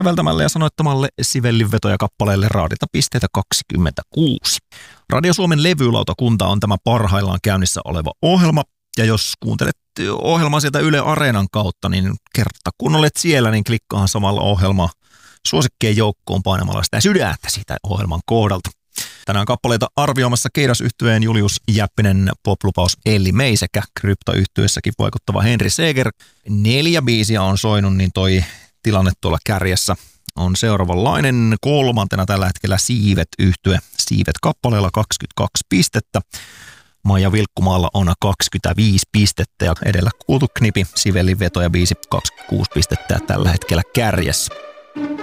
vältämälle ja sanoittamalle Sivellin vetoja kappaleelle raadilta pisteitä 26. Radio Suomen levylautakunta on tämä parhaillaan käynnissä oleva ohjelma. Ja jos kuuntelet ohjelmaa sieltä Yle Areenan kautta, niin kerta kun olet siellä, niin klikkaahan samalla ohjelma suosikkeen joukkoon painamalla sitä sydäntä siitä ohjelman kohdalta. Tänään kappaleita arvioimassa Keidas-yhtyeen Julius Jäppinen, pop-lupaus Elli May sekä Krypto-yhtyeessäkin vaikuttava Henri Seeger. 4 biisiä on soinut, niin toi tilanne tuolla kärjessä on seuraavanlainen. 3. tällä hetkellä Siivet-yhtye. Siivet kappaleella 22 pistettä. Maija Vilkkumaalla on 25 pistettä ja edellä kuultu Knipi, Sivellin vetoja biisi 26 pistettä tällä hetkellä kärjessä.